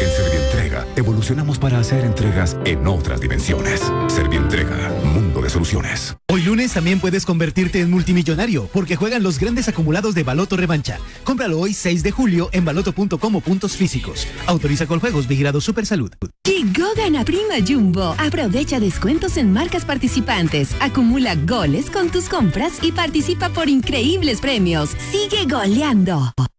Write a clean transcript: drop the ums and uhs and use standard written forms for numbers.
En Servientrega, evolucionamos para hacer entregas en otras dimensiones. Servientrega, mundo de soluciones. Hoy lunes también puedes convertirte en multimillonario porque juegan los grandes acumulados de Baloto Revancha. Cómpralo hoy 6 de julio en baloto.com o puntos físicos. Autoriza con juegos vigilado Supersalud. Llegó Gana Prima Jumbo. Aprovecha descuentos en marcas participantes. Acumula goles con tus compras y participa por increíbles premios. Sigue goleando.